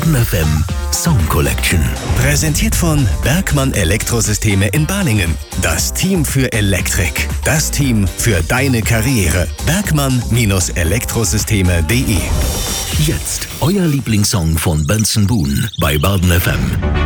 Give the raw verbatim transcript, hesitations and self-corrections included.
Baden F M Song Collection. Präsentiert von Bergmann Elektrosysteme in Balingen. Das Team für Elektrik. Das Team für deine Karriere. Bergmann Elektrosysteme punkt de. Jetzt euer Lieblingssong von Benson Boone bei Baden F M.